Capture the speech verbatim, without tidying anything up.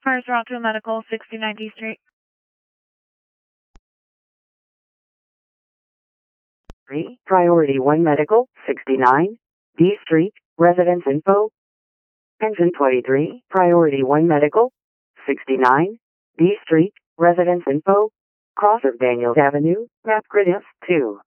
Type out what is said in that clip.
Cars route to Medical, sixty-nine D Street. three, Priority one Medical, sixty-nine D Street, Residence Info. Engine twenty-three, Priority one Medical, sixty-nine D Street, Residence Info. Cross of Daniels Avenue, map grid F two.